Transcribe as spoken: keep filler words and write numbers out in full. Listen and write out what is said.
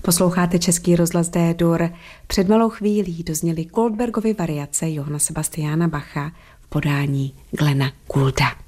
Posloucháte Český rozhlas D-dur. Před malou chvílí dozněly Goldbergovy variace Johana Sebastiana Bacha v podání Glena Goulda.